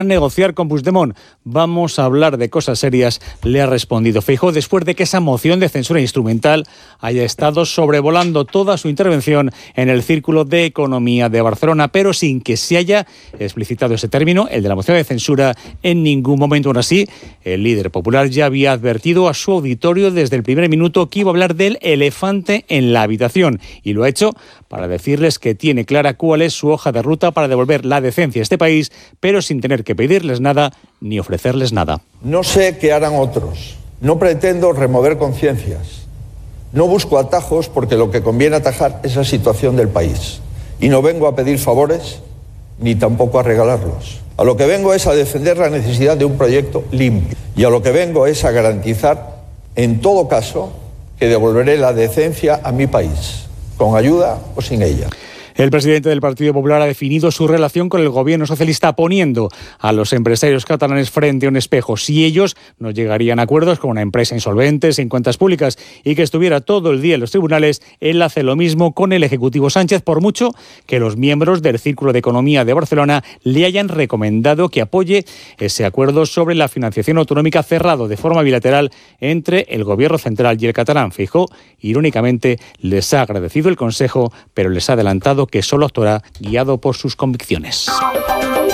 negociar con Puigdemont. Vamos a hablar de cosas serias, le ha respondido Feijóo después de que esa moción de censura instrumental haya estado sobrevolando toda su intervención en el Círculo de Economía de Barcelona, pero sin que se haya explicitado ese término, el de la moción de censura, en ningún momento. Aún así, el líder popular ya había advertido a su auditorio desde el primer minuto que iba a hablar del elefante en la habitación, y lo ha hecho para decirles que tiene clara cuál es su hoja de ruta para devolver la decencia a este país, pero sin tener que pedirles nada ni ofrecerles nada. No sé qué harán otros. No pretendo remover conciencias. No busco atajos porque lo que conviene atajar es la situación del país. Y no vengo a pedir favores ni tampoco a regalarlos. A lo que vengo es a defender la necesidad de un proyecto limpio. Y a lo que vengo es a garantizar, en todo caso, que devolveré la decencia a mi país, con ayuda o sin ella. El presidente del Partido Popular ha definido su relación con el gobierno socialista poniendo a los empresarios catalanes frente a un espejo. Si ellos no llegarían a acuerdos con una empresa insolvente, sin cuentas públicas y que estuviera todo el día en los tribunales, él hace lo mismo con el Ejecutivo Sánchez, por mucho que los miembros del Círculo de Economía de Barcelona le hayan recomendado que apoye ese acuerdo sobre la financiación autonómica cerrado de forma bilateral entre el gobierno central y el catalán. Feijóo, irónicamente, les ha agradecido el consejo, pero les ha adelantado que solo actuará guiado por sus convicciones.